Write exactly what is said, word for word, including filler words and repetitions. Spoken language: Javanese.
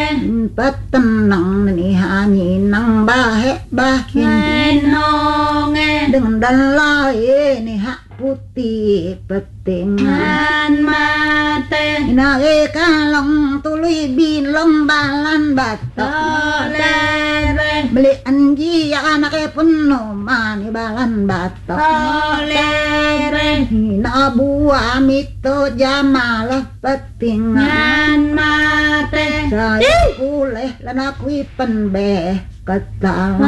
patenang ni hani nang bahe bahin nonge dengan dalai ni hak putih petingan mate inage kalong tului bilong balan batok lere beli anji ya anake penuh mani balan batok lere hina buah mito jamalah petingan mate saya boleh lana kui penbe kata